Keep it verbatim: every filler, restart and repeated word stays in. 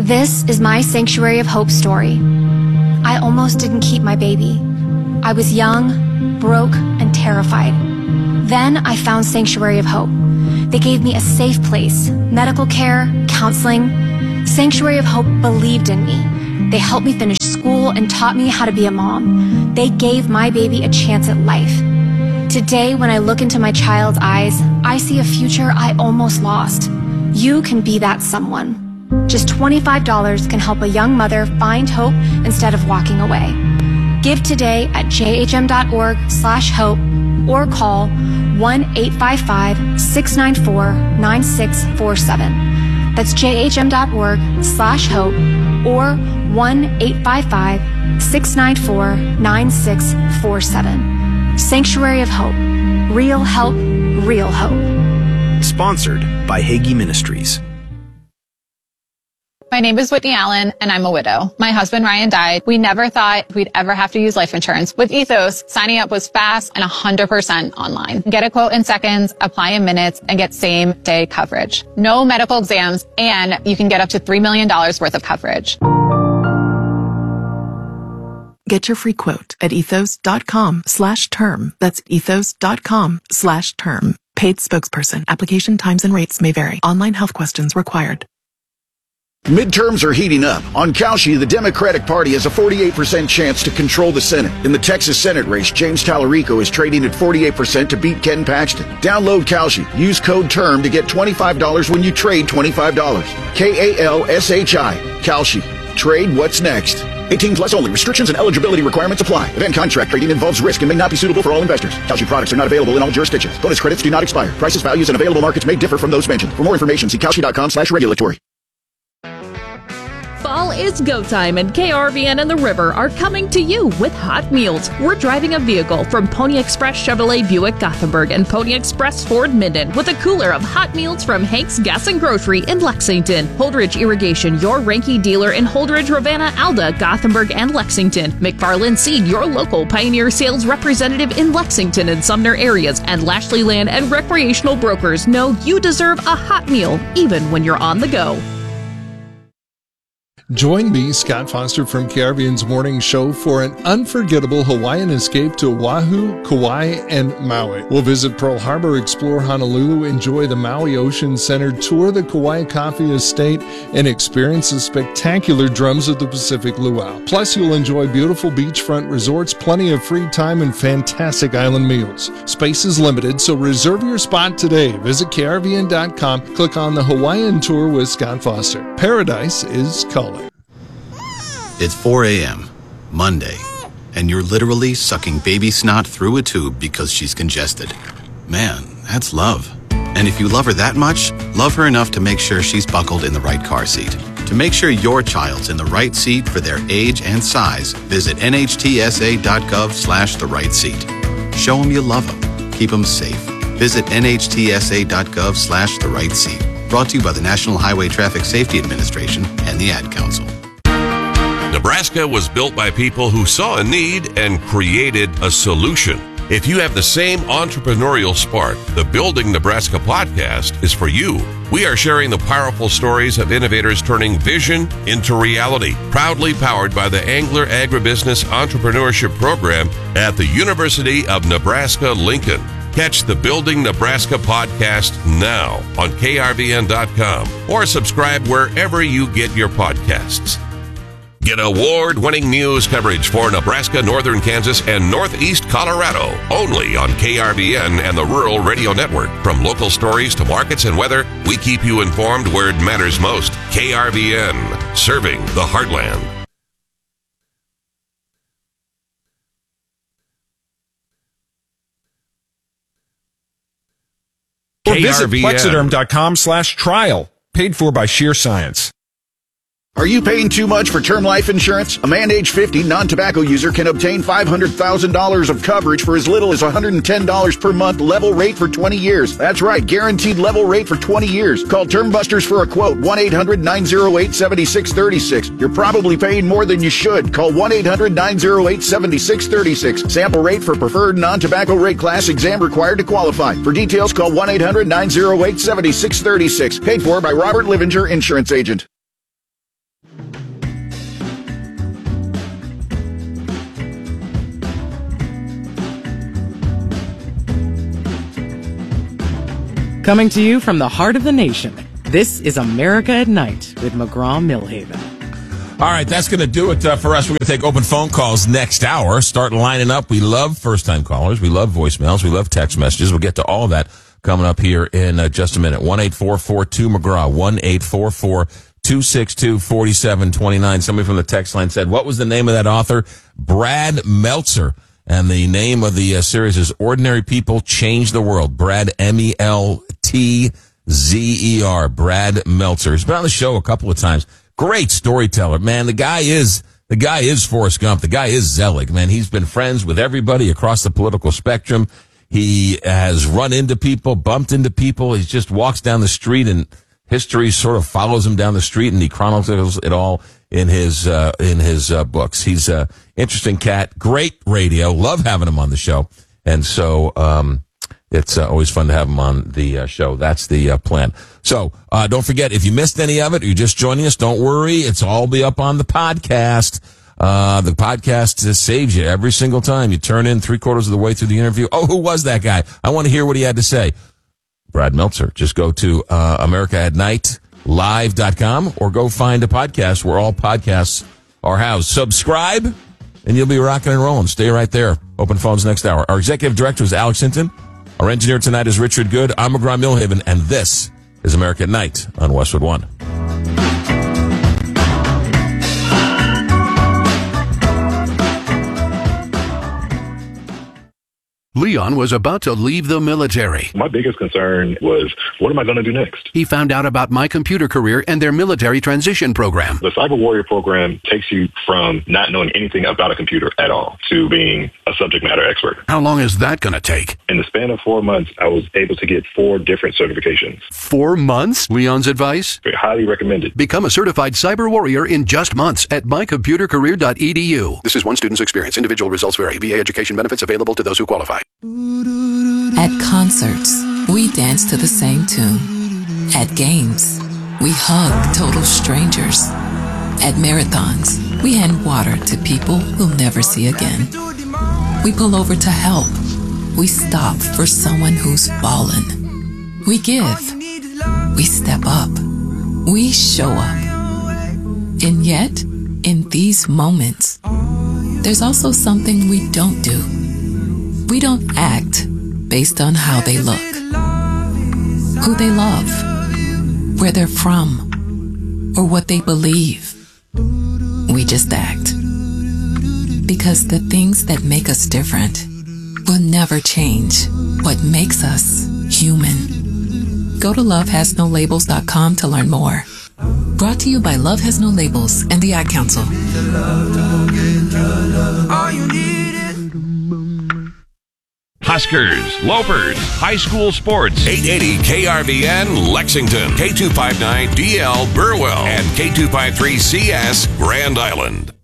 This is my Sanctuary of Hope story. I almost didn't keep my baby. I was young, broke, and terrified. Then I found Sanctuary of Hope. They gave me a safe place, medical care, counseling. Sanctuary of Hope believed in me. They helped me finish school and taught me how to be a mom. They gave my baby a chance at life. Today, when I look into my child's eyes, I see a future I almost lost. You can be that someone. Just twenty-five dollars can help a young mother find hope instead of walking away. Give today at jhm.org slash hope or call one eight five five, six nine four, nine six four seven. That's jhm.org slash hope or one eight five five, six nine four, nine six four seven. Sanctuary of Hope. Real help, real hope. Sponsored by Hagee Ministries. My name is Whitney Allen, and I'm a widow. My husband, Ryan, died. We never thought we'd ever have to use life insurance. With Ethos, signing up was fast and one hundred percent online. Get a quote in seconds, apply in minutes, and get same-day coverage. No medical exams, and you can get up to three million dollars worth of coverage. Get your free quote at ethos.com slash term. That's ethos.com slash term. Paid spokesperson. Application times and rates may vary. Online health questions required. Midterms are heating up. On Kalshi, the Democratic Party has a forty-eight percent chance to control the Senate. In the Texas Senate race, James Tallarico is trading at forty-eight percent to beat Ken Paxton. Download Kalshi. Use code TERM to get twenty-five dollars when you trade twenty-five dollars. K A L S H I. Kalshi. Trade what's next. eighteen plus only. Restrictions and eligibility requirements apply. Event contract trading involves risk and may not be suitable for all investors. Kalshi products are not available in all jurisdictions. Bonus credits do not expire. Prices, values, and available markets may differ from those mentioned. For more information, see kalshi.com slash regulatory. Fall is go time, and K R V N and the River are coming to you with hot meals. We're driving a vehicle from Pony Express Chevrolet Buick Gothenburg and Pony Express Ford Minden with a cooler of hot meals from Hank's Gas and Grocery in Lexington. Holdridge Irrigation, your Ranky dealer in Holdridge, Ravenna, Alda, Gothenburg, and Lexington. McFarland Seed, your local Pioneer sales representative in Lexington and Sumner areas. And Lashley Land and Recreational Brokers know you deserve a hot meal even when you're on the go. Join me, Scott Foster from K R V N's Morning Show, for an unforgettable Hawaiian escape to Oahu, Kauai, and Maui. We'll visit Pearl Harbor, explore Honolulu, enjoy the Maui Ocean Center, tour the Kauai Coffee Estate, and experience the spectacular Drums of the Pacific Luau. Plus, you'll enjoy beautiful beachfront resorts, plenty of free time, and fantastic island meals. Space is limited, so reserve your spot today. Visit K R V N dot com, click on the Hawaiian Tour with Scott Foster. Paradise is calling. It's four a.m., Monday, and you're literally sucking baby snot through a tube because she's congested. Man, that's love. And if you love her that much, love her enough to make sure she's buckled in the right car seat. To make sure your child's in the right seat for their age and size, visit N H T S A dot gov slash the right seat. Show them you love them. Keep them safe. Visit N H T S A dot gov slash the right seat. Brought to you by the National Highway Traffic Safety Administration and the Ad Council. Nebraska was built by people who saw a need and created a solution. If you have the same entrepreneurial spark, the Building Nebraska podcast is for you. We are sharing the powerful stories of innovators turning vision into reality. Proudly powered by the Angler Agribusiness Entrepreneurship Program at the University of Nebraska-Lincoln. Catch the Building Nebraska podcast now on K R V N dot com or subscribe wherever you get your podcasts. Get award-winning news coverage for Nebraska, Northern Kansas, and Northeast Colorado, only on K R V N and the Rural Radio Network. From local stories to markets and weather, we keep you informed where it matters most. K R V N, serving the heartland. Or visit Plexiderm.com slash trial, paid for by Sheer Science. Are you paying too much for term life insurance? A man age fifty, non-tobacco user can obtain five hundred thousand dollars of coverage for as little as one hundred ten dollars per month, level rate for twenty years. That's right, guaranteed level rate for twenty years. Call Term Busters for a quote, one eight hundred, nine oh eight, seven six three six. You're probably paying more than you should. Call one eight hundred, nine oh eight, seven six three six. Sample rate for preferred non-tobacco rate class, exam required to qualify. For details, call one eight hundred, nine oh eight, seven six three six. Paid for by Robert Livinger, Insurance Agent. Coming to you from the heart of the nation, this is America at Night with McGraw-Millhaven. All right, that's going to do it uh, for us. We're going to take open phone calls next hour. Start lining up. We love first-time callers. We love voicemails. We love text messages. We'll get to all that coming up here in uh, just a minute. one eight four four two McGraw, one eight four four two six two four seven two nine. Somebody from the text line said, what was the name of that author? Brad Meltzer. And the name of the uh, series is Ordinary People Change the World. Brad, M E L T Z E R. Brad Meltzer. He's been on the show a couple of times. Great storyteller. Man, the guy is, the guy is Forrest Gump. The guy is Zelig. Man, he's been friends with everybody across the political spectrum. He has run into people, bumped into people. He just walks down the street and history sort of follows him down the street, and he chronicles it all in his uh, in his uh, books. He's a interesting cat, great radio. Love having him on the show, and so um, it's uh, always fun to have him on the uh, show. That's the uh, plan. So uh, don't forget, if you missed any of it, or you're just joining us, don't worry. It's all be up on the podcast. Uh, the podcast uh, saves you every single time. You turn in three quarters of the way through the interview. Oh, who was that guy? I want to hear what he had to say. Brad Meltzer. Just go to uh, America at Night Live dot com or go find a podcast where all podcasts are housed. Subscribe, and you'll be rocking and rolling. Stay right there. Open phones next hour. Our executive director is Alex Hinton. Our engineer tonight is Richard Good. I'm McGraw-Millhaven, and this is America at Night on Westwood One. Leon was about to leave the military. My biggest concern was, what am I going to do next? He found out about My Computer Career and their military transition program. The Cyber Warrior program takes you from not knowing anything about a computer at all to being a subject matter expert. How long is that going to take? In the span of four months, I was able to get four different certifications. Four months? Leon's advice? Highly recommended. Become a certified cyber warrior in just months at my computer career dot e d u. This is one student's experience. Individual results vary. V A education benefits available to those who qualify. At concerts, we dance to the same tune. At games, we hug total strangers. At marathons, we hand water to people we'll never see again. We pull over to help. We stop for someone who's fallen. We give. We step up. We show up. And yet, in these moments, there's also something we don't do. We don't act based on how they look, who they love, where they're from, or what they believe. We just act. Because the things that make us different will never change what makes us human. Go to love has no labels dot com to learn more. Brought to you by Love Has No Labels and the Ad Council. Huskers, Lopers, high school sports. eight eighty K R V N Lexington, K two fifty-nine D L Burwell, and K two fifty-three C S Grand Island.